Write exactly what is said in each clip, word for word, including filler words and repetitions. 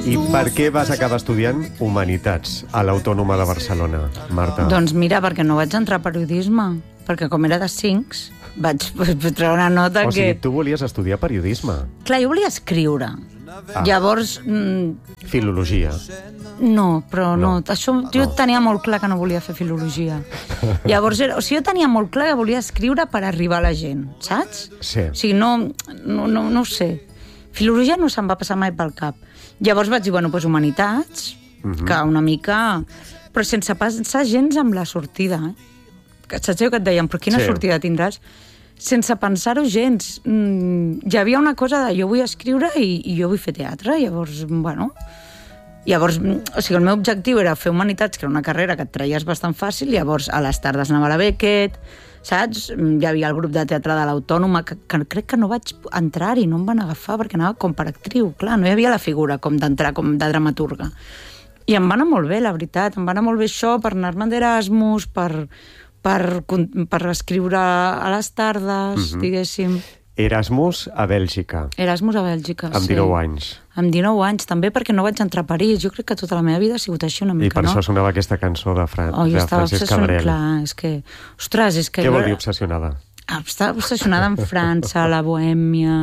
I per què vas acabar estudiant Humanitats a l'Autònoma de Barcelona, Marta? Doncs mira, perquè no vaig entrar a periodisme, perquè com era de cinc, vaig treure una nota o que... O sigui, tu volies estudiar periodisme. Clar, jo volia escriure. Ah. Llavors... Mm, Filologia. No, però no. no. Això, jo no. tenia molt clar que no volia fer filologia. Llavors, era, o sigui, jo tenia molt clar que volia escriure per arribar a la gent, saps? Sí. O sigui, no, no, no, no ho sé. Filologia no se'm va passar mai pel cap. Llavors vaig dir, bueno, doncs Humanitats, uh-huh. que una mica... Però sense passar gens amb la sortida, eh? Que saps que et deien, però quina sí. sortida tindràs? Sense pensar-ho gens. Mm, hi havia una cosa de jo vull escriure i, i jo vull fer teatre, llavors, bueno... Llavors, o sigui, el meu objectiu era fer Humanitats, que era una carrera que et traies bastant fàcil, llavors a les tardes anava a la Beckett, saps? Hi havia el grup de teatre de l'Autònoma, que, que crec que no vaig entrar-hi, no em van agafar, perquè anava com per actriu, clar, no hi havia la figura com d'entrar, com de dramaturga. I em va anar molt bé, la veritat, em va anar molt bé això, per anar-me'n d'Erasmus, per, per, per escriure a les tardes, uh-huh. diguéssim. Erasmus a Bèlgica. Erasmus a Bèlgica, amb sí. Amb dinou anys. Amb dinou anys, també perquè no vaig entrar a París. Jo crec que tota la meva vida ha sigut així una mica, no? I per no? això sonava aquesta cançó de, Fra oh, de Francesc Cabrel. Clar, és que... Ostres, és que... Què vol dir obsessionada? Estava obsessionada amb França, la Bohèmia,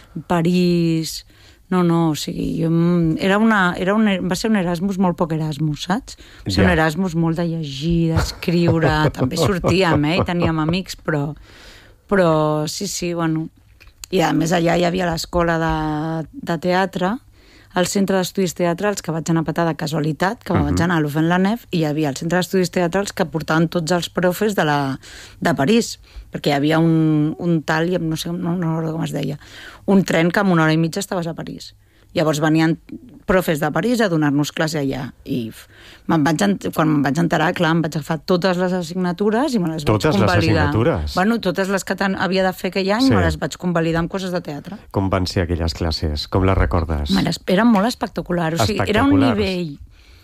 París... No, no, o sigui, jo... Era una, era un, va ser un Erasmus molt poc Erasmus, saps? Va ser ja. un Erasmus molt de llegir, d'escriure... També sortíem, eh? I teníem amics, però... Però sí, sí, bueno... I a més allà hi havia l'escola de, de teatre, el centre d'estudis teatrals, que vaig anar a petar de casualitat, que uh -huh. vaig anar a l'Ofen-la-Nef, i hi havia el centre d'estudis teatrals que portaven tots els profes de, la, de París, perquè hi havia un, un tal, no sé no, no com es deia, un tren que en una hora i mitja estaves a París. Llavors venien profes de París a donar-nos classe allà. I me'n vaig, quan me'n vaig enterar, clar, em vaig agafar totes les assignatures i me les totes vaig convalidar. Totes les assignatures? Bueno, totes les que havia de fer aquell any, sí. me les vaig convalidar amb coses de teatre. Com van ser aquelles classes? Com les recordes? Eren molt espectaculars. O sigui, era un nivell...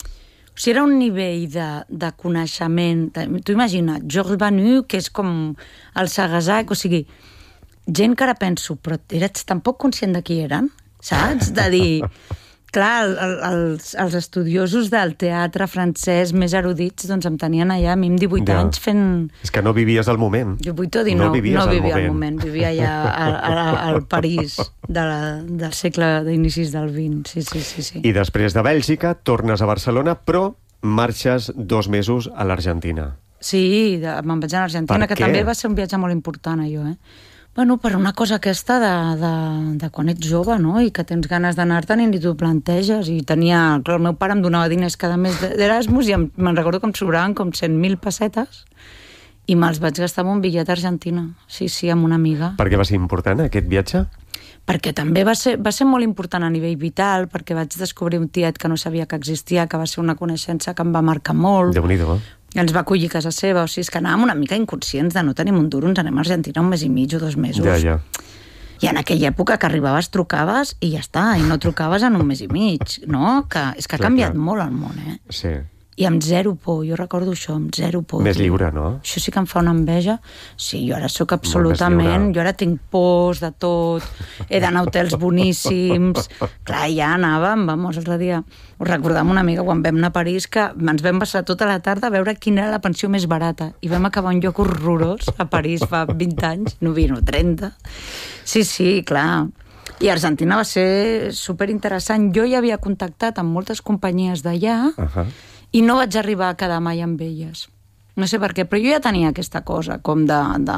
O sigui, era un nivell de, de coneixement... Tu imagina't, Georges Banu, que és com el Sagasac, o sigui, gent que ara penso, però eres tan poc conscient de qui eren? Saps? De dir... Clar, el, el, els, els estudiosos del teatre francès més erudits doncs em tenien allà a mi amb divuit ja. anys fent... És que no vivies el moment. divuit o dinou, no, no vivia el moment. Vivia allà al, al París de la, del segle d'inicis del vint. Sí, sí, sí, sí. I després de Bèlgica tornes a Barcelona, però marxes dos mesos a l'Argentina. Sí, me'n vaig a l'Argentina, que també va ser un viatge molt important, allò, eh? Bueno, per una cosa aquesta de, de, de quan ets jove, no? I que tens ganes d'anar-te'n i ni t'ho planteges. I tenia... Clar, el meu pare em donava diners cada mes d'Erasmus i em, me'n recordo que em sobraven com cent mil pessetes i me'ls vaig gastar amb un bitllet a Argentina. Sí, sí, amb una amiga. Per què va ser important aquest viatge? Perquè també va ser, va ser molt important a nivell vital, perquè vaig descobrir un tiet que no sabia que existia, que va ser una coneixença que em va marcar molt. Déu-n'hi-do. I ens va acollir a casa seva, o sigui, és que anàvem una mica inconscients de no tenim un duro, ens anem a Argentina un mes i mig o dos mesos. Ja, ja. I en aquella època que arribaves, trucaves i ja està, i no trucaves en un mes i mig, no? Que és que ha clar, canviat clar. molt el món, eh? Sí. I amb zero por, jo recordo això, amb zero por. Més lliure, no? Això sí que em fa una enveja. Sí, jo ara sóc absolutament... Jo ara tinc pors de tot, he d'anar a hotels boníssims... Clar, ja anàvem, vamos, l'altre dia... Us recordam una amiga quan vam anar a París que ens vam passar tota la tarda a veure quina era la pensió més barata i vam acabar un lloc horrorós a París fa vint anys, no vint o trenta. Sí, sí, clar. I Argentina va ser superinteressant. Jo ja havia contactat amb moltes companyies d'allà uh-huh. i no vaig arribar a quedar mai amb elles. No sé per què, però jo ja tenia aquesta cosa com de... de,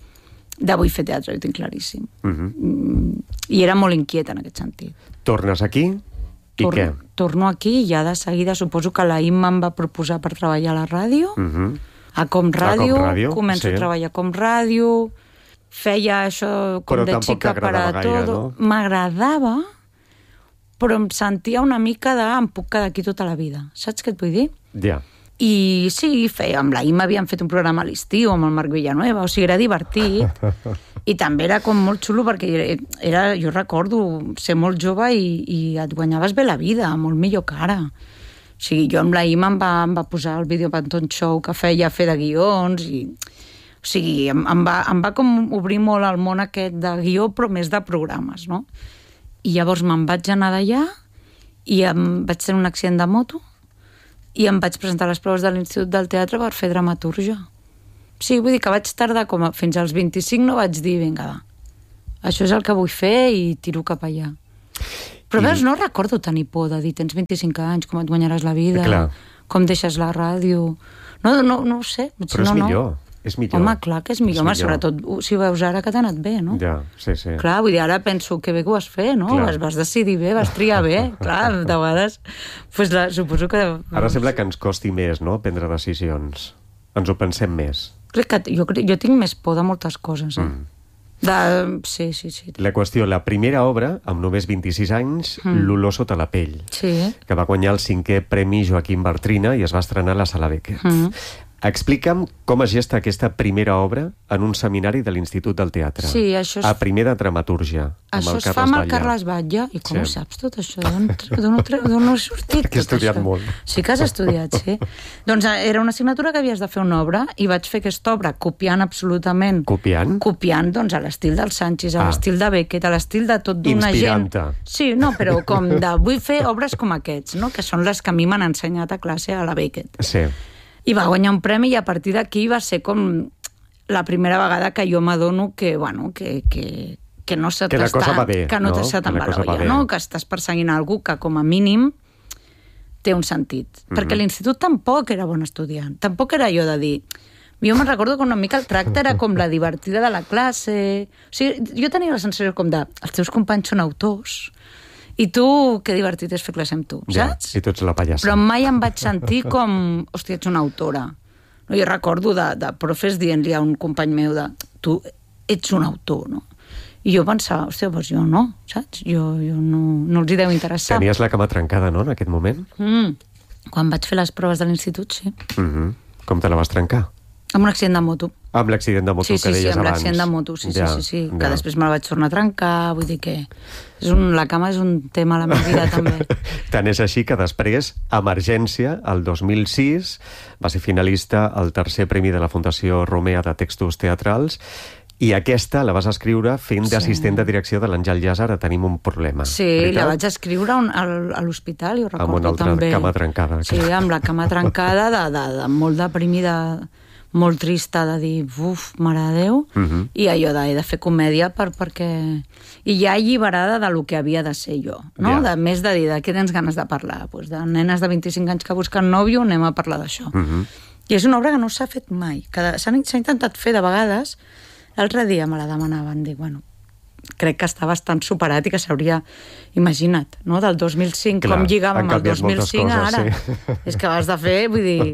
de vull fer teatre, ho tinc claríssim. Uh-huh. I era molt inquieta en aquest sentit. Tornes aquí? I Tor què? Torno aquí i ja de seguida suposo que la Imma em va proposar per treballar a la ràdio, uh-huh. a Com Ràdio, a Com Ràdio començo sí. a treballar a Com Ràdio, feia això com però de xica per a tot. No? M'agradava, però em sentia una mica de em puc quedar aquí tota la vida. Saps què et vull dir? Ja. I sí, feia, amb la Imma havíem fet un programa a l'estiu amb el Marc Villanueva, o sigui, era divertit. I també era com molt xulo perquè era, jo recordo ser molt jove i, i et guanyaves bé la vida, molt millor que ara. O sigui, jo amb la Imma em va, em va posar el Video Panton Show que feia fer de guions i... O sigui, em, em, va, em va com obrir molt el món aquest de guió, però més de programes, no? I llavors me'n vaig anar d'allà i em vaig tenir un accident de moto i em vaig presentar a les proves de l'Institut del Teatre per fer dramatúrgia. Sí, vull dir que vaig tardar com a, fins als vint-i-cinc no vaig dir, vinga, va, això és el que vull fer i tiro cap allà. Però I... veus, no recordo tenir por de dir, tens vint-i-cinc anys, com et guanyaràs la vida, clar. Com deixes la ràdio... No, no, no ho sé. Però és no, millor, no. és millor. Home, clar que és millor, és home, millor. Sobretot si ho veus ara que t'ha anat bé, no? Ja, sí, sí. Clar, vull dir, ara penso que bé que ho vas fer, no? Vas, vas decidir bé, vas triar bé, clar, de vegades... Pues la, suposo que... Ara sembla que ens costi més, no?, prendre decisions. Ens ho pensem més. Crec que jo, jo tinc més por de moltes coses, eh? Mm. De... Sí, sí, sí. La qüestió, la primera obra, amb només vint-i-sis anys, mm. L'olor sota la pell, sí. que va guanyar el cinquè Premi Joaquim Bartrina i es va estrenar a la Sala Beckett. Mm. Explica'm com es gesta aquesta primera obra en un seminari de l'Institut del Teatre. Sí, això és... A primer de dramatúrgia, amb això el es Carles fa amb el Batlle. Carles Batlle. I com sí. ho saps tot això? D'on ho has sortit? Perquè he estudiat això? molt. Sí que has estudiat, sí. Doncs era una assignatura que havies de fer una obra i vaig fer aquesta obra copiant absolutament. Copiant? Copiant, doncs, a l'estil del Sanchis, a ah. l'estil de Beckett, a l'estil de tot d'una gent... Inspirant-te. Sí, no, però com de... Vull fer obres com aquests, no?, que són les que a mi m'han ensenyat a classe a la Beckett. Sí. I va guanyar un premi i a partir d'aquí va ser com la primera vegada que jo m'adono que, bueno, que, que, que no se que la cosa va bé, que no, no? t'està tan l'olla, no? Que estàs perseguint algú que com a mínim té un sentit. Mm-hmm. Perquè l'institut tampoc era bon estudiant. Tampoc era jo de dir... Jo me'n recordo que una mica el tracte era com la divertida de la classe. O sigui, jo tenia la sensació com de... Els teus companys són autors... I tu, que divertit és fer classe amb tu, ja, saps? I tu ets la pallassa. Però mai em vaig sentir com... Hòstia, ets una autora. No, jo recordo de, de profes dient-li a un company meu de... Tu ets un autor, no? I jo pensava, hòstia, doncs jo no, saps? Jo, jo no, no els hi deu interessar. Tenies la cama trencada, no, en aquest moment? Mm. Quan vaig fer les proves de l'institut, sí. Mm-hmm. Com te la vas trencar? Amb un accident de moto. Amb l'accident de moto sí, sí, que deies sí, amb abans. l'accident de moto, sí, ja, sí, sí, sí. Ja. Que després me la vaig tornar a trencar, vull dir que... És un, la cama és un tema a la meva vida, també. Tant és així que després, Emergència, el dos mil sis, va ser finalista al tercer premi de la Fundació Romea de Textos Teatrals, i aquesta la vas escriure fent sí. d'assistent de direcció de l'Àngel Llàzer a Tenim un problema. Sí, veritat? La vaig escriure un, al, a l'hospital, jo recordo també. Amb una altra també. cama trencada. Sí, amb la cama trencada, de, de, de molt deprimida, molt trista, de dir, uf, mare de Déu, uh-huh. i allò de, de fer comèdia per, perquè... I ja alliberada de lo que havia de ser jo, no? Yeah. De, més de dir, de què tens ganes de parlar? Pues de nenes de vint-i-cinc anys que busquen nòvio, anem a parlar d'això. Uh-huh. I és una obra que no s'ha fet mai. S'ha intentat fer de vegades. L'altre dia me la demanaven, dic, bueno, crec que està bastant superat i que s'hauria, imagina't, no? Del dos mil cinc, clar, com lligava amb el dos mil cinc coses, ara. Sí. És que has de fer, vull dir,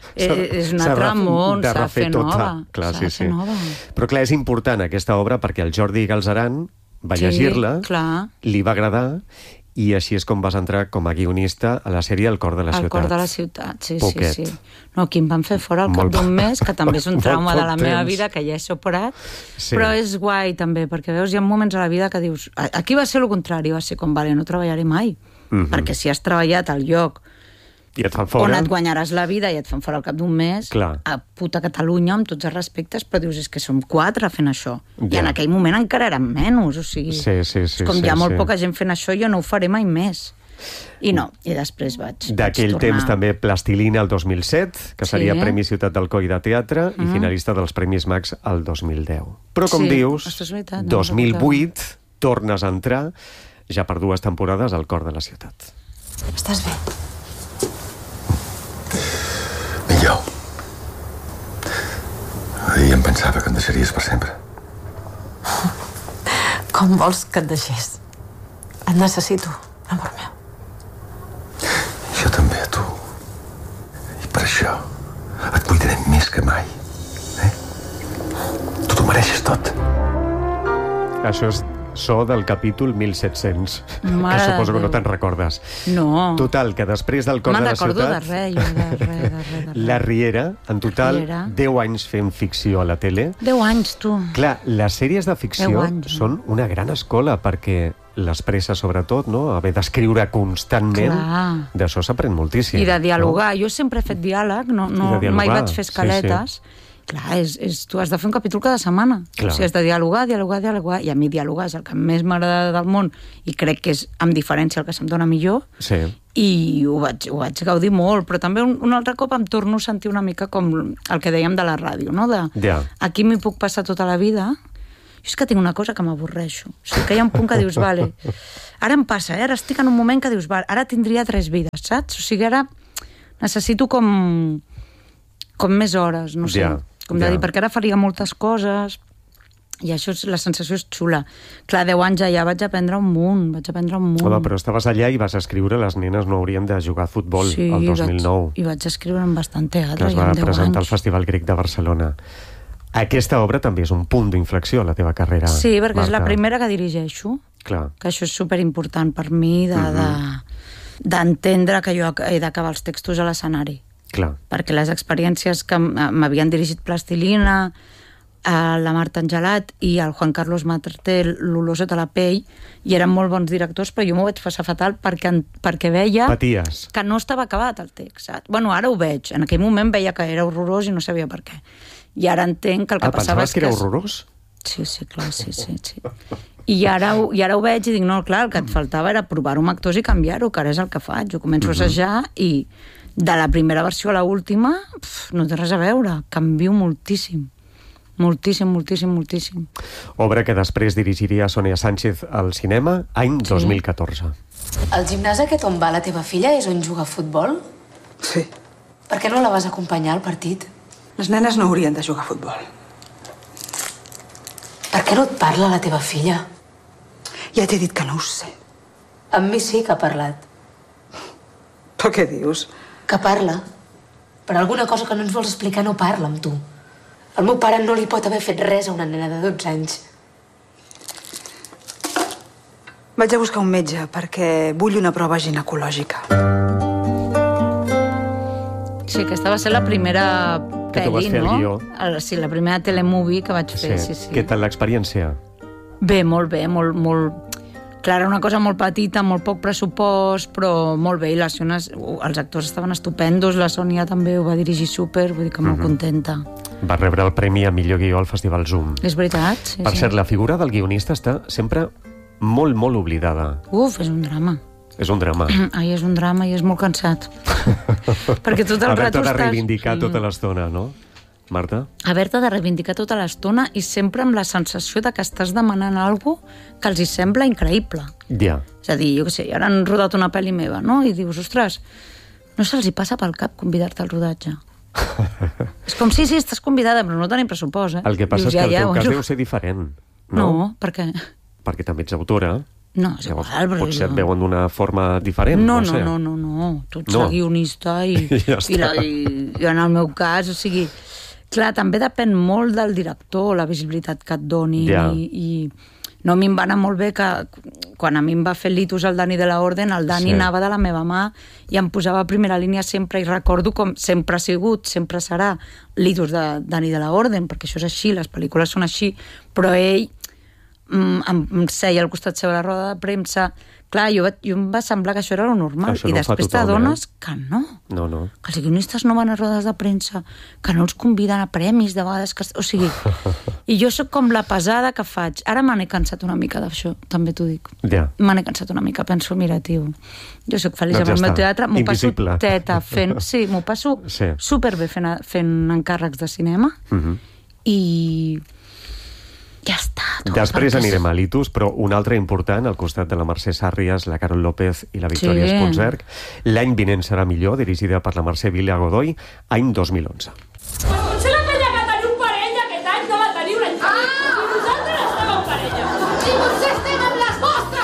és un altre món, s'ha de fer tota. Nova. Clar, s'ha sí, de fer sí. nova. Però clar, és important aquesta obra perquè el Jordi Galzeran va sí, llegir-la, clar. Li va agradar, i així és com vas entrar com a guionista a la sèrie El cor de la el ciutat. El cor de la ciutat, sí, Poquet. sí, sí. No, aquí em van fer fora al cap d'un mes, que també és un trauma de la temps. meva vida, que ja he superat, sí. Però és guai també, perquè veus, hi ha moments a la vida que dius... Aquí va ser el contrari, va ser com, vale, no treballaré mai, mm-hmm. perquè si has treballat al lloc I et fan fora. On et guanyaràs la vida i et fan fora al cap d'un mes, clar. A puta Catalunya, amb tots els respectes, però dius, és que som quatre fent això. Ja. I en aquell moment encara eren menys, o sigui... Sí, sí, sí, com sí, hi ha molt sí. poca gent fent això, jo no ho faré mai més. I no, i després vaig, d'aquell vaig temps també Plastilina el dos mil set, que sí. seria Premi Ciutat del Coi de Teatre, mm. i finalista dels Premis Max el dos mil deu. Però com sí, dius, veritat, no dos mil vuit tornes a entrar ja per dues temporades al cor de la ciutat. Estàs bé? Millor. Ahir em pensava que em deixaries per sempre. Com vols que et deixés? Et necessito, amor meu. Jo també a tu. I per això et cuidaré més que mai. Eh? Tu t'ho mereixes tot. Això és so del capítol mil set-cents, Mare que suposo de que no Déu. te'n recordes. No. Total, que després del cor de la ciutat... Me'n recordo de res, jo, de res, de res, de res. La Riera, en total, Riera. deu anys fent ficció a la tele. Deu anys, tu. Clar, les sèries de ficció anys, no? són una gran escola, perquè les presses, sobretot, no? Haver d'escriure constantment, Clar. d'això s'aprèn moltíssim. I de dialogar. No? Jo sempre he fet diàleg, no, no, dialogar, mai vaig fer escaletes. Sí, sí. clar, és, és, tu has de fer un capítol cada setmana. Clar. O sigui, has de dialogar, dialogar, dialogar, i a mi dialogar és el que més m'agrada del món, i crec que és, amb diferència, el que se'm dona millor, Sí. i ho vaig, ho vaig gaudir molt, però també un, un altre cop em torno a sentir una mica com el que dèiem de la ràdio, no? De, Ja. aquí m'hi puc passar tota la vida. Jo és que tinc una cosa que m'avorreixo. O sigui, que hi ha un punt que dius, vale, ara em passa, eh? Ara estic en un moment que dius, vale, ara tindria tres vides, saps? O sigui, ara necessito com, com més hores, no sé, Ja, com de ja. dir, perquè ara faria moltes coses, i això, és, la sensació és xula. Clar, deu anys allà vaig aprendre un munt, vaig aprendre un munt. Home, però estaves allà i vas escriure Les nenes no haurien de jugar a futbol, sí, el dos mil nou. Vaig, i vaig escriure en bastant teatre, que es ja va amb deu presentar al anys. Festival Grec de Barcelona. Aquesta obra també és un punt d'inflexió a la teva carrera, Sí, perquè Marta. és la primera que dirigeixo, Clar. que això és superimportant per mi, de, de, d'entendre que jo he d'acabar els textos a l'escenari. Clar. Perquè les experiències que m- m'havien dirigit Plastilina, a la Marta Angelat i el Juan Carlos Matertel, l'Olor sota la pell, i eren molt bons directors, però jo m'ho vaig passar fatal perquè, perquè veia Paties. que no estava acabat el text, saps? Bueno, ara ho veig. En aquell moment veia que era horrorós i no sabia per què. I ara entenc que el que Ah, passava pensaves és que era es- horrorós? Sí, sí, clar, sí, sí, sí. I ara, ho, I ara ho veig i dic, no, clar, el que et faltava era provar-ho amb actors i canviar-ho, que ara és el que faig. Jo començo a assajar i de la primera versió a l'última no té res a veure, canvio moltíssim. Moltíssim, moltíssim, moltíssim. Obra que després dirigiria Sònia Sánchez al cinema, any dos mil catorze. El gimnàs aquest on va la teva filla és on juga a futbol? Sí. Per què no la vas acompanyar al partit? Les nenes no haurien de jugar a futbol. Per què no et parla la teva filla? Ja t'he dit que no ho sé. Amb mi sí que ha parlat. Però què dius? Que parla. Per alguna cosa que no ens vols explicar no parla amb tu. El meu pare no li pot haver fet res a una nena de dotze anys. Vaig a buscar un metge perquè vull una prova ginecològica. Sí, aquesta va ser la primera Que tu vas pel·li, fer el no? guió. El, sí, la primera telemovie que vaig fer, sí, sí. Què tal l'experiència? Bé, molt bé, molt, molt... Clar, era una cosa molt petita, molt poc pressupost, però molt bé, i les zones, els actors estaven estupendos, la Sònia també ho va dirigir súper, vull dir que molt Mhm. contenta. Va rebre el premi a millor guió al Festival Zoom. És veritat, sí, Per sí. cert, la figura del guionista està sempre molt, molt oblidada. Uf, és un drama. És un drama. Ai, és un drama i és molt cansat. Perquè tot el Haver-te rato de estàs... reivindicar Sí. tota l'estona, no? Marta? Haver-te de reivindicar tota l'estona i sempre amb la sensació de que estàs demanant alguna cosa que els hi sembla increïble. Ja. És a dir, jo què sé, ara han rodat una pel·li meva, no? I dius, ostres, no se'ls hi passa pel cap convidar-te al rodatge. És com, sí, sí, estàs convidada, però no tenim pressupost, eh? El que passa Dius, és que el teu cas bueno. deu ser diferent, no? No, per què? Perquè també ets autora. No, és Llavors, igual, però... potser jo- et veuen d'una forma diferent, No, no, no, sé. no, no, no. Tu ets No. la guionista i, Ja i, la, està. i, i en el meu cas, o sigui... Clar, també depèn molt del director, la visibilitat que et doni. Ja. I, i no, a mi em va anar molt bé que quan a mi em va fer litus el Dani de la Orden, el Dani Sí. anava de la meva mà i em posava a primera línia sempre, i recordo com sempre ha sigut, sempre serà litus de Dani de la Orden, perquè això és així, les pel·lícules són així, però ell mm, em, em seia al costat seu a la roda de premsa. Clar, jo, va- jo em va semblar que això era lo normal. Això I no ho fa després tothom, t'adones eh? que no. No, no. Que els guionistes no van a rodes de premsa, que no els conviden a premis de vegades. Que... O sigui, i jo sóc com la pesada que faig. Ara me n'he cansat una mica d'això, també t'ho dic. Ja. Me n'he cansat una mica, penso, mira, tio, jo sóc feliç Doncs amb el ja meu està. teatre, m'ho passo Invisible. teta fent... Sí, m'ho passo Sí. superbé fent, fent encàrrecs de cinema Mhm. i ja està. tu, Després perquè- anirem a Litus, però un altre important, al costat de la Mercè Sàrrias, la Carol López i la Victòria Sí. Esponserc. L'any vinent serà millor, dirigida per la Mercè Vila Godoy, any dos mil onze. Potser la colla que teniu parella aquest any no la teniu l'any que ve. I nosaltres estem en parella. I potser estem amb les vostres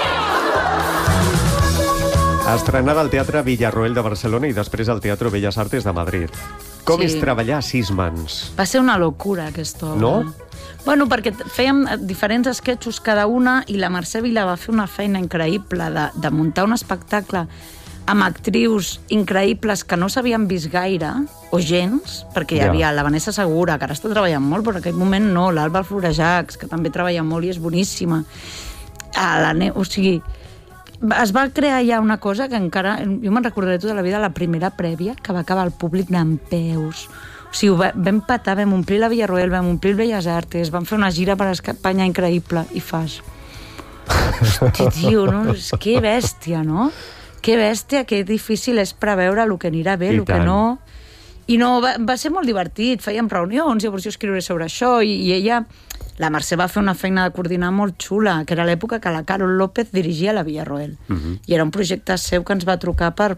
parelles! Estrenada al Teatre Villarroel de Barcelona i després al Teatre Belles Artes de Madrid. Com Sí. és treballar a sis mans? Va ser una locura, aquesta obra. No? Bueno, perquè fèiem diferents esquetxos cada una i la Mercè Vila va fer una feina increïble de, de muntar un espectacle amb actrius increïbles que no s'havien vist gaire, o gens, perquè hi Ja. havia la Vanessa Segura, que ara està treballant molt, però en aquell moment no, l'Alba Florejacs, que també treballa molt i és boníssima. A la ne... O sigui, es va crear ja una cosa que encara... Jo me'n recordaré tota la vida, la primera prèvia, que va acabar el públic d'en peus. O sigui, vam patar, vam omplir la Villarroel, vam omplir el Belles Artes, vam fer una gira per Espanya increïble, i fas... Hosti, tio, no? Que bèstia, no? Que bèstia, que difícil és preveure el que anirà bé, el que no... I no, va, va ser molt divertit, fèiem reunions, llavors jo escriuré sobre això, i, i ella, la Mercè va fer una feina de coordinar molt xula, que era l'època que la Carol López dirigia la Villarroel. Uh-huh. I era un projecte seu que ens va trucar per,